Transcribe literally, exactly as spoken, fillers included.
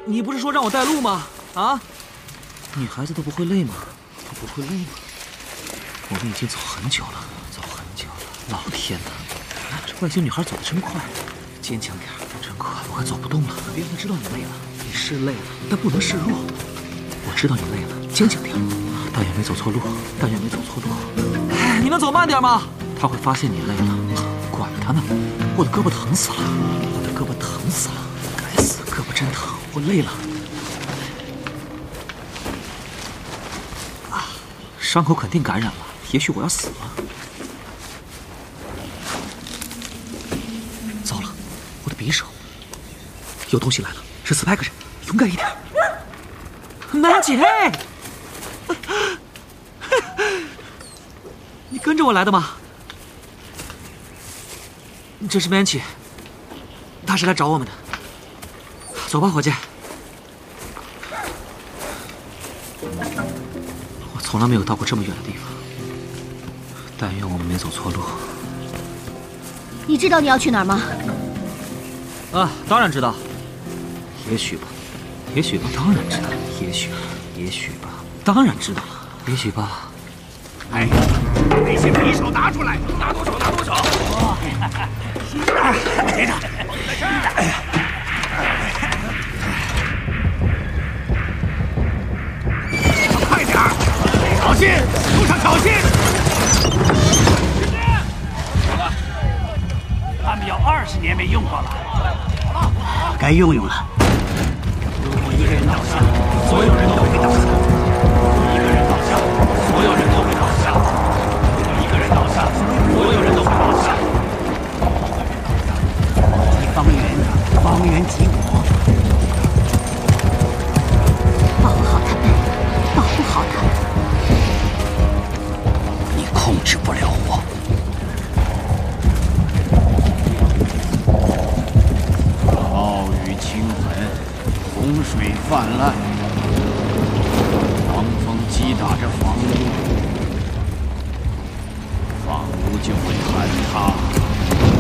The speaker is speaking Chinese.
你不是说让我带路吗？啊？女孩子都不会累吗？都不会累吗？我们已经走很久了，走很久了。老天哪，这外星女孩走得真快，坚强点，真快，我快走不动了。别人知道你累了，你是累了，但不能示弱。我知道你累了，坚强点。但愿没走错路，但愿没走错路。哎，你能走慢点吗？他会发现你累了，管他呢。我的胳膊疼死了，我的胳膊疼死了，该死，胳膊真疼，我累了。啊，伤口肯定感染了，也许我要死了。糟了，我的匕首，有东西来了，是斯派克人，勇敢一点。南姐，你跟着我来的吗？这是 Manchi， 他是来找我们的。走吧，伙计。我从来没有到过这么远的地方，但愿我们没走错路。 你知道你要去哪儿吗？ 啊，当然知道。也许吧，也许吧，当然知道。也许，也许吧，当然知道了。也许吧。 哎，那些匕首拿出来，拿多少拿多少。哦，新的，我接着，在这儿。快点儿，小心，路上小心。他们有二十年没用过了，该用用了。如果一个人倒下，所有人都会倒下；一个人倒下，所有人都会倒下；一个人倒下，所有人都会倒下。一方圆，方圆即我。 保护好他们，保护好他们。 你控制不了我。暴雨倾盆，洪水泛滥，狂风击打着房